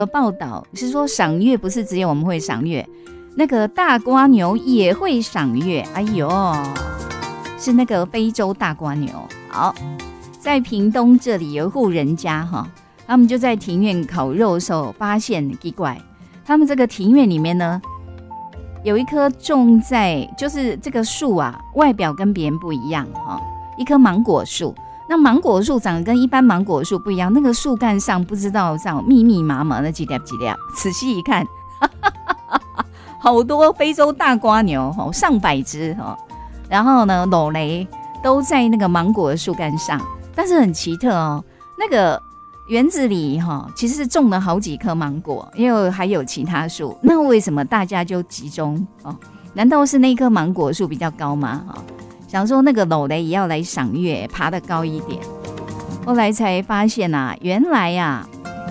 报道是说赏月不是只有我们会赏月，那个大蝸牛也会赏月。哎呦，是那个非洲大蝸牛。好，在屏东这里有一户人家哈，他们就在庭院烤肉的时候发现奇怪，他们这个庭院里面呢有一棵种在就是这个树啊，外表跟别人不一样哈，一棵芒果树。那芒果树长得跟一般芒果树不一样，那个树干上不知道这样密密麻麻的几粒，仔细一看，好多非洲大蝸牛，上百只，然后呢，裸雷都在那个芒果的树干上，但是很奇特哦，那个园子里其实是种了好几棵芒果，因为还有其他树，那为什么大家就集中难道是那棵芒果树比较高吗？想说那个裸雷也要来赏月，爬得高一点。后来才发现啊，原来啊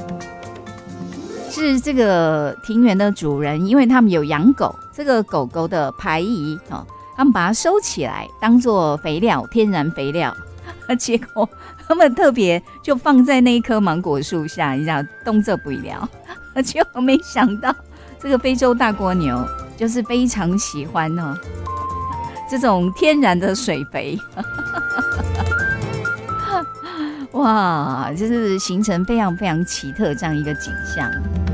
是这个庭园的主人，因为他们有养狗，这个狗狗的排遗他们把它收起来当做肥料，天然肥料。结果他们特别就放在那一棵芒果树下，你知道动作不了。结果没想到这个非洲大蜗牛就是非常喜欢这种天然的水肥。哇，就是形成非常非常奇特这样一个景象。